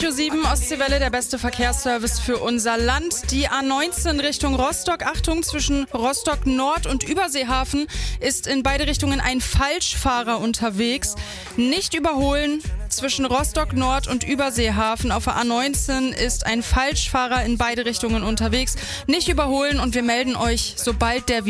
7 Ostseewelle, der beste Verkehrsservice für unser Land. Die A19 Richtung Rostock. Achtung, zwischen Rostock Nord und Überseehafen ist in beide Richtungen ein Falschfahrer unterwegs. Nicht überholen. Zwischen Rostock Nord und Überseehafen auf der A19 ist ein Falschfahrer in beide Richtungen unterwegs. Nicht überholen und wir melden euch, sobald der